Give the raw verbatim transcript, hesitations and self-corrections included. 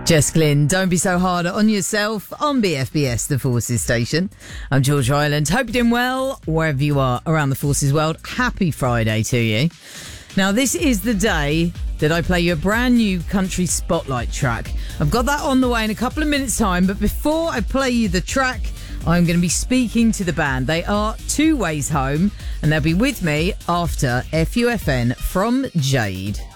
Jess Glynn, don't be so hard on yourself on B F B S, the Forces Station. I'm George Ryland. Hope you're doing well wherever you are around the Forces world. Happy Friday to you. Now, this is the day that I play you a brand new country spotlight track. I've got that on the way in a couple of minutes' time, but before I play you the track, I'm going to be speaking to the band. They are Two Ways Home, and they'll be with me after F U F N from Jade.